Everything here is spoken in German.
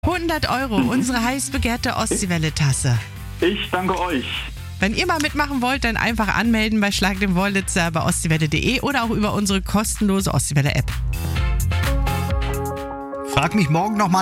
100 €, unsere heiß begehrte Ostseewelle-Tasse. Ich danke euch. Wenn ihr mal mitmachen wollt, dann einfach anmelden bei Schlag den Wollitzer bei ostseewelle.de oder auch über unsere kostenlose Ostseewelle-App. Frag mich morgen nochmal